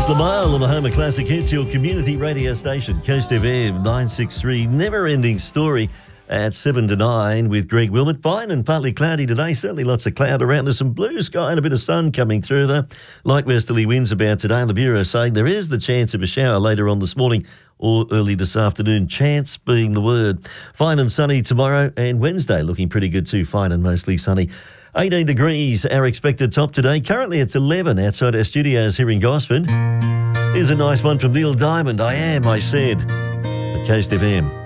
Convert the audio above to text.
It's Lamal on the home of classic hits, your community radio station, Coast FM 963, never-ending story at 7 to 9 with Greg Wilmot. Fine and partly cloudy today, certainly lots of cloud around. There's some blue sky and a bit of sun coming through there. Light westerly winds about today. The Bureau saying there is the chance of a shower later on this morning or early this afternoon. Chance being the word. Fine and sunny tomorrow and Wednesday looking pretty good too. Fine and mostly sunny. 18 degrees, our expected top today. Currently it's 11 outside our studios here in Gosford. Here's a nice one from Neil Diamond. I said. At Coast FM.